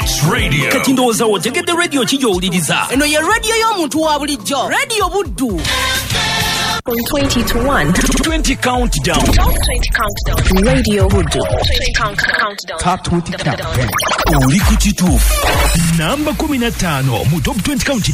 Hits Radio. Kati ndowooza otegedde radio kijowuliriza. Eno ye radio y'omuntu wa bulijjo. Radio Buddu. From 20 to 1. 20 countdown. Top 20 countdown. Radio Buddu. 20 countdown. Top 20 countdown. Oli ku kituufu. Namba 15 mu Top 20 countdown.